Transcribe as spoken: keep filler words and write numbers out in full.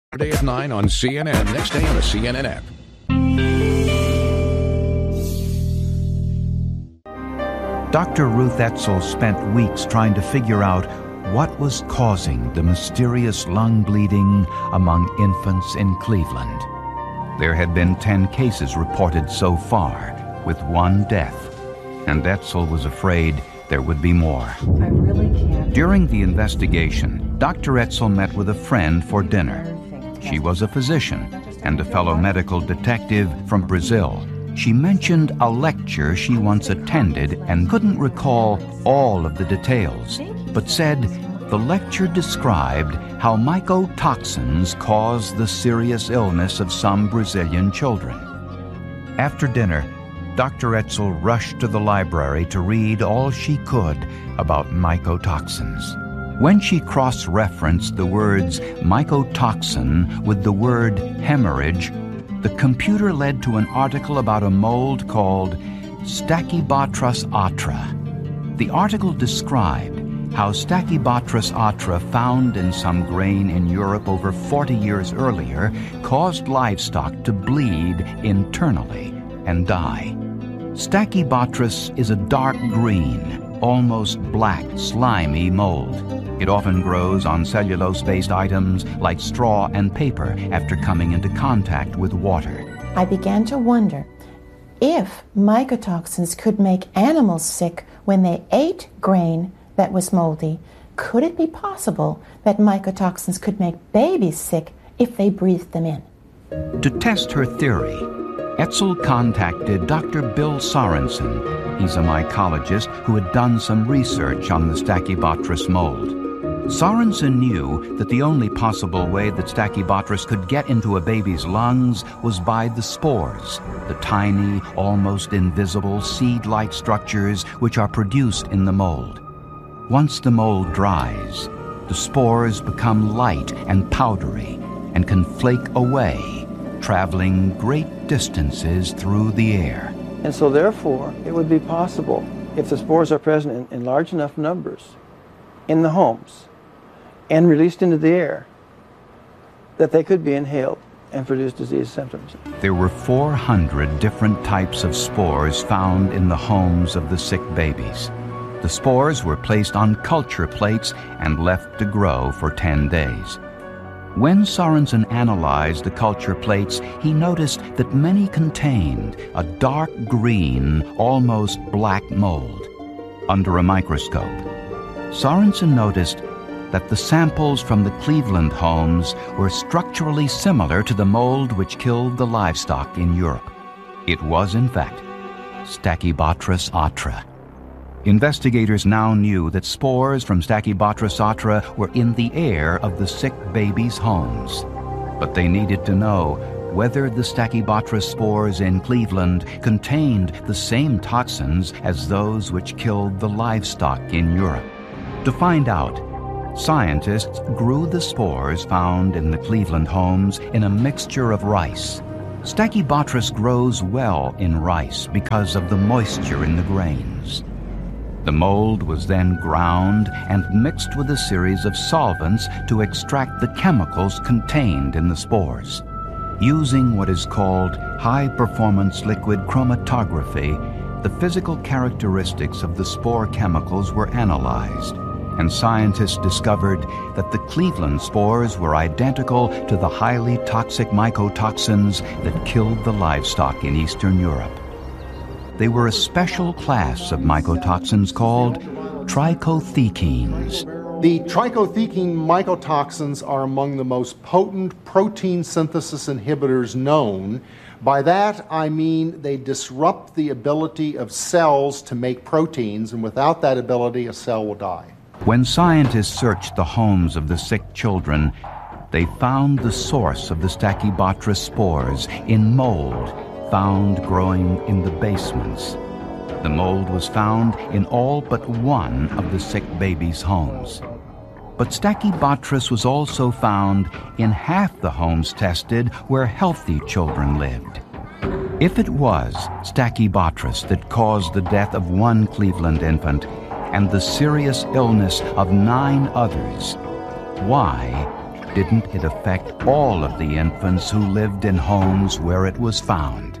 Saturday at nine on C N N. Next day on the C N N app. Doctor Ruth Etzel spent weeks trying to figure out what was causing the mysterious lung bleeding among infants in Cleveland. There had been ten cases reported so far, with one death, and Etzel was afraid there would be more. I really can't. During the investigation, Doctor Etzel met with a friend for dinner. She was a physician and a fellow medical detective from Brazil. She mentioned a lecture she once attended and couldn't recall all of the details, but said the lecture described how mycotoxins cause the serious illness of some Brazilian children. After dinner, Doctor Etzel rushed to the library to read all she could about mycotoxins. When she cross-referenced the words mycotoxin with the word hemorrhage, the computer led to an article about a mold called Stachybotrys atra. The article described how Stachybotrys atra, found in some grain in Europe over forty years earlier, caused livestock to bleed internally and die. Stachybotrys is a dark green, almost black, slimy mold. It often grows on cellulose-based items like straw and paper after coming into contact with water. I began to wonder if mycotoxins could make animals sick when they ate grain that was moldy. Could it be possible that mycotoxins could make babies sick if they breathed them in? To test her theory, Etzel contacted Doctor Bill Sorensen. He's a mycologist who had done some research on the Stachybotrys mold. Sorensen knew that the only possible way that Stachybotrys could get into a baby's lungs was by the spores, the tiny, almost invisible seed-like structures which are produced in the mold. Once the mold dries, the spores become light and powdery and can flake away, traveling great distances through the air. And so therefore, it would be possible, if the spores are present in, in large enough numbers in the homes and released into the air, that they could be inhaled and produce disease symptoms. There were four hundred different types of spores found in the homes of the sick babies. The spores were placed on culture plates and left to grow for ten days. When Sorensen analyzed the culture plates, he noticed that many contained a dark green, almost black mold. Under a microscope, Sorensen noticed that the samples from the Cleveland homes were structurally similar to the mold which killed the livestock in Europe. It was, in fact, Stachybotrys atra. Investigators now knew that spores from Stachybotrys atra were in the air of the sick babies' homes. But they needed to know whether the Stachybotrys spores in Cleveland contained the same toxins as those which killed the livestock in Europe. To find out, scientists grew the spores found in the Cleveland homes in a mixture of rice. Stachybotrys grows well in rice because of the moisture in the grains. The mold was then ground and mixed with a series of solvents to extract the chemicals contained in the spores. Using what is called high-performance liquid chromatography, the physical characteristics of the spore chemicals were analyzed, and scientists discovered that the Cleveland spores were identical to the highly toxic mycotoxins that killed the livestock in Eastern Europe. They were a special class of mycotoxins called trichothecenes. The trichothecene mycotoxins are among the most potent protein synthesis inhibitors known. By that, I mean they disrupt the ability of cells to make proteins, and without that ability, a cell will die. When scientists searched the homes of the sick children, they found the source of the Stachybotrys spores in mold found growing in the basements. The mold was found in all but one of the sick babies' homes. But Stachybotrys was also found in half the homes tested where healthy children lived. If it was Stachybotrys that caused the death of one Cleveland infant and the serious illness of nine others, why didn't it affect all of the infants who lived in homes where it was found?